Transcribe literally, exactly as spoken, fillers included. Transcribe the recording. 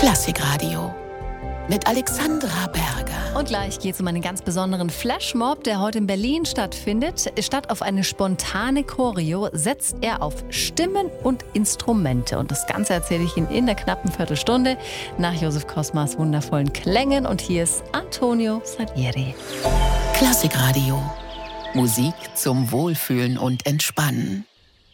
Klassikradio mit Alexandra Berger. Und gleich geht es um einen ganz besonderen Flashmob, der heute in Berlin stattfindet. Statt auf eine spontane Choreo setzt er auf Stimmen und Instrumente. Und das Ganze erzähle ich Ihnen in der knappen Viertelstunde nach Josef Kosmas wundervollen Klängen. Und hier ist Antonio Salieri. Klassikradio. Musik zum Wohlfühlen und Entspannen.